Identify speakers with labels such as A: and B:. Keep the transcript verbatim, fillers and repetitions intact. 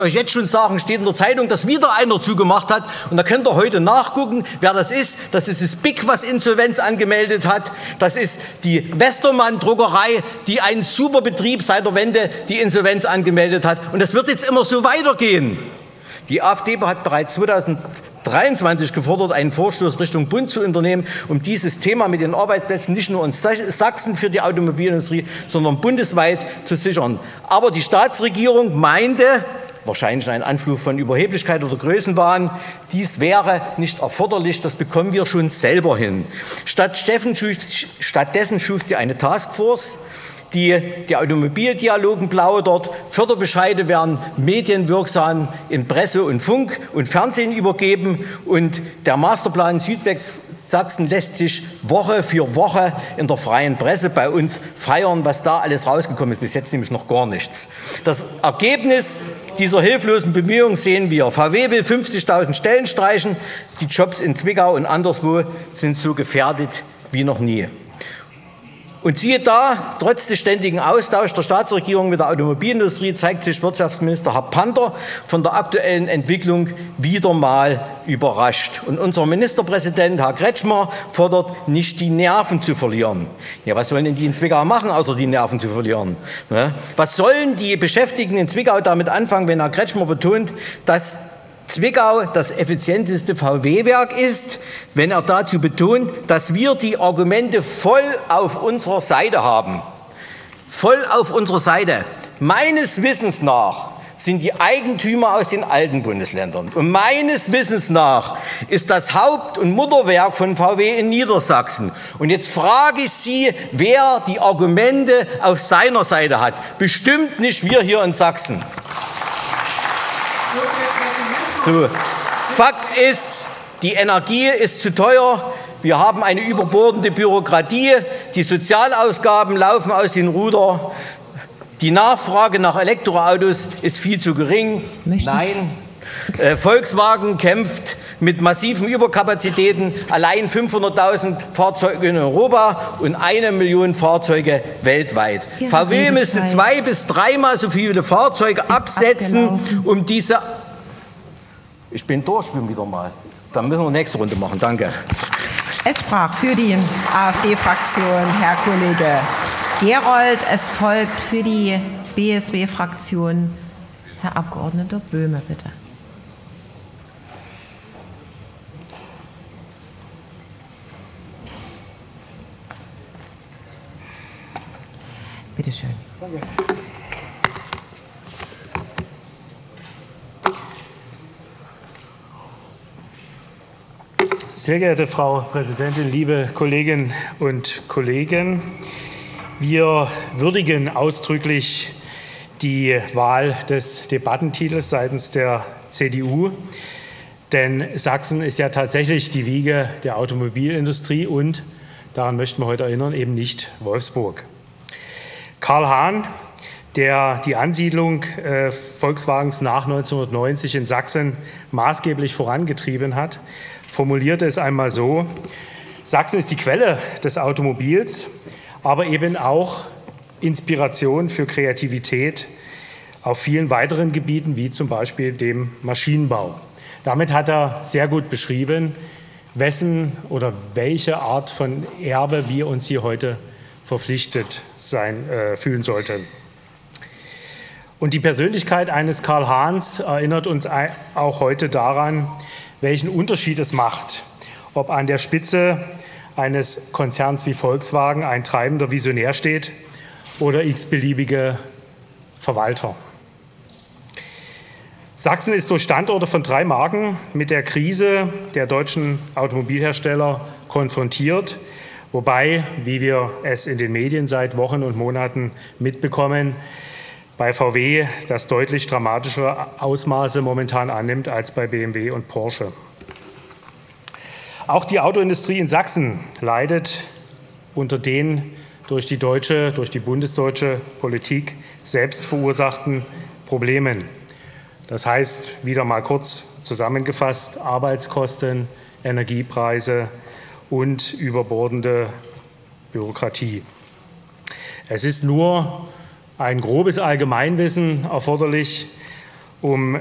A: euch jetzt schon sagen, steht in der Zeitung, dass wieder einer zugemacht hat. Und da könnt ihr heute nachgucken, wer das ist. Das ist das B I C, was Insolvenz angemeldet hat. Das ist die Westermann-Druckerei, die einen super Betrieb seit der Wende die Insolvenz angemeldet hat. Und das wird jetzt immer so weitergehen. Die AfD hat bereits zweitausenddreiundzwanzig gefordert, einen Vorstoß Richtung Bund zu unternehmen, um dieses Thema mit den Arbeitsplätzen nicht nur in Sachsen für die Automobilindustrie, sondern bundesweit zu sichern. Aber die Staatsregierung meinte, wahrscheinlich ein Anflug von Überheblichkeit oder Größenwahn, dies wäre nicht erforderlich, das bekommen wir schon selber hin. Stattdessen schuf sie eine Taskforce, die die Automobildialogen plaudert, Förderbescheide werden medienwirksam in Presse und Funk und Fernsehen übergeben und der Masterplan Südwestsachsen lässt sich Woche für Woche in der freien Presse bei uns feiern, was da alles rausgekommen ist. Bis jetzt nämlich noch gar nichts. Das Ergebnis dieser hilflosen Bemühungen sehen wir. V W will fünfzigtausend Stellen streichen. Die Jobs in Zwickau und anderswo sind so gefährdet wie noch nie. Und siehe da, trotz des ständigen Austauschs der Staatsregierung mit der Automobilindustrie zeigt sich Wirtschaftsminister Herr Panter von der aktuellen Entwicklung wieder mal überrascht. Und unser Ministerpräsident Herr Kretschmer fordert, nicht die Nerven zu verlieren. Ja, was sollen denn die in Zwickau machen, außer die Nerven zu verlieren? Ne? Was sollen die Beschäftigten in Zwickau damit anfangen, wenn Herr Kretschmer betont, dass Zwickau das effizienteste V W-Werk ist, wenn er dazu betont, dass wir die Argumente voll auf unserer Seite haben. Voll auf unserer Seite. Meines Wissens nach sind die Eigentümer aus den alten Bundesländern. Und meines Wissens nach ist das Haupt- und Mutterwerk von V W in Niedersachsen. Und jetzt frage ich Sie, wer die Argumente auf seiner Seite hat. Bestimmt nicht wir hier in Sachsen. So. Fakt ist, die Energie ist zu teuer. Wir haben eine überbordende Bürokratie. Die Sozialausgaben laufen aus den Ruder. Die Nachfrage nach Elektroautos ist viel zu gering. Möchten Nein. Äh, Volkswagen kämpft mit massiven Überkapazitäten. Allein fünfhunderttausend Fahrzeuge in Europa und eine Million Fahrzeuge weltweit. Ihre V W müsste zwei bis dreimal so viele Fahrzeuge absetzen, abgelaufen. um diese... Ich bin durch, bin wieder mal. Dann müssen wir nächste Runde machen. Danke.
B: Es sprach für die AfD-Fraktion Herr Kollege Gerold. Es folgt für die B S W-Fraktion Herr Abgeordneter Böhme, bitte. Bitte schön. Danke.
C: Sehr geehrte Frau Präsidentin, liebe Kolleginnen und Kollegen! Wir würdigen ausdrücklich die Wahl des Debattentitels seitens der C D U, denn Sachsen ist ja tatsächlich die Wiege der Automobilindustrie und, daran möchten wir heute erinnern, eben nicht Wolfsburg. Karl Hahn, der die Ansiedlung äh, Volkswagens nach neunzehnhundertneunzig in Sachsen maßgeblich vorangetrieben hat, formulierte es einmal so: Sachsen ist die Quelle des Automobils, aber eben auch Inspiration für Kreativität auf vielen weiteren Gebieten, wie zum Beispiel dem Maschinenbau. Damit hat er sehr gut beschrieben, wessen oder welche Art von Erbe wir uns hier heute verpflichtet sein, äh, fühlen sollten. Und die Persönlichkeit eines Karl Hahns erinnert uns auch heute daran, welchen Unterschied es macht, ob an der Spitze eines Konzerns wie Volkswagen ein treibender Visionär steht oder x-beliebige Verwalter. Sachsen ist durch Standorte von drei Marken mit der Krise der deutschen Automobilhersteller konfrontiert, wobei, wie wir es in den Medien seit Wochen und Monaten mitbekommen, bei V W das deutlich dramatischere Ausmaße momentan annimmt als bei B M W und Porsche. Auch die Autoindustrie in Sachsen leidet unter den durch die deutsche, durch die bundesdeutsche Politik selbst verursachten Problemen. Das heißt, wieder mal kurz zusammengefasst, Arbeitskosten, Energiepreise und überbordende Bürokratie. Es ist nur ein grobes Allgemeinwissen erforderlich, um